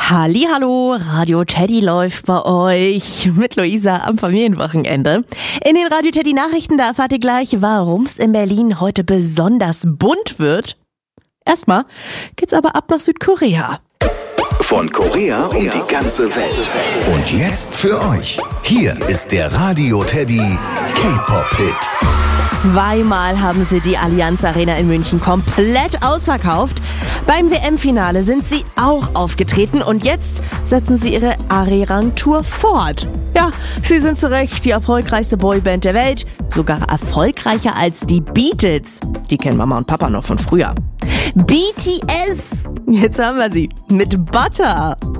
Hallihallo, Radio Teddy läuft bei euch mit Luisa am Familienwochenende. In den Radio Teddy Nachrichten, da erfahrt ihr gleich, warum es in Berlin heute besonders bunt wird. Erstmal geht's aber ab nach Südkorea. Von Korea um die ganze Welt. Und jetzt für euch. Hier ist der Radio Teddy K-Pop-Hit. Zweimal haben sie die Allianz Arena in München komplett ausverkauft. Beim WM-Finale sind sie auch aufgetreten und jetzt setzen sie ihre Arirang-Tour fort. Ja, sie sind zu Recht die erfolgreichste Boyband der Welt, sogar erfolgreicher als die Beatles. Die kennen Mama und Papa noch von früher. BTS, jetzt haben wir sie mit Butter.